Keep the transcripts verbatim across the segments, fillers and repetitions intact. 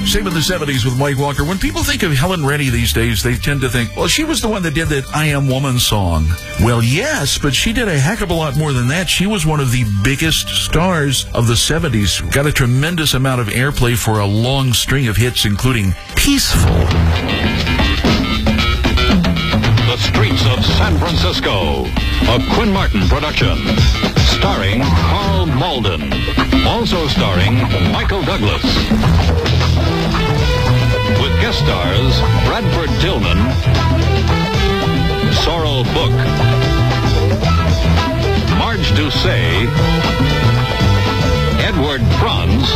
Same in the seventies with Mike Walker. When people think of Helen Reddy these days, they tend to think, well, she was the one that did that I Am Woman song. Well, yes, but she did a heck of a lot more than that. She was one of the biggest stars of the seventies. Got a tremendous amount of airplay for a long string of hits, including Peaceful. The Streets of San Francisco, a Quinn Martin production. Starring Carl Malden. Also starring Michael Douglas. With guest stars Bradford Tillman, Sorrel Book, Marge Doucet, Edward Franz,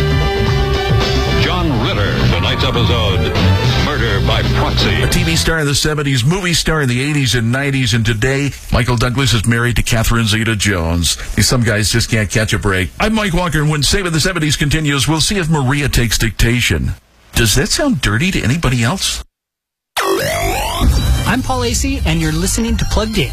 John Ritter. Tonight's episode, Murder by Proxy. A T V star in the seventies, movie star in the eighties and nineties, and today, Michael Douglas is married to Catherine Zeta-Jones. Some guys just can't catch a break. I'm Mike Walker, and when Save in the seventies continues, we'll see if Maria takes dictation. Does that sound dirty to anybody else? I'm Paul Acey, and you're listening to Plugged In.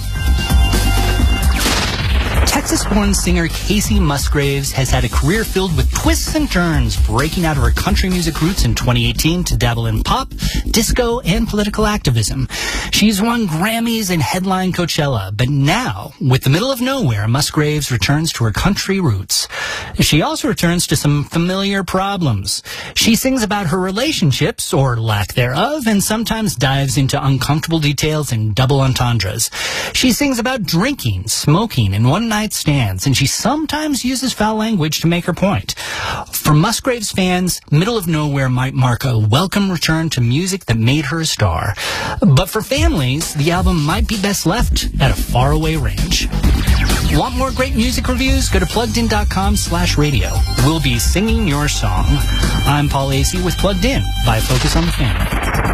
Texas-born singer Kacey Musgraves has had a career filled with twists and turns, breaking out of her country music roots in twenty eighteen to dabble in pop, disco, and political activism. She's won Grammys and headlined Coachella, but now, with The Middle of Nowhere, Musgraves returns to her country roots. She also returns to some familiar problems. She sings about her relationships, or lack thereof, and sometimes dives into uncomfortable details and double entendres. She sings about drinking, smoking, and one-night stands, and she sometimes uses foul language to make her point. For Musgraves fans, Middle of Nowhere might mark a welcome return to music that made her a star. But for families, the album might be best left at a faraway range. Want more great music reviews? Go to pluggedin.com slash radio. We'll be singing your song. I'm Paul Acey with Plugged In by Focus on the Family.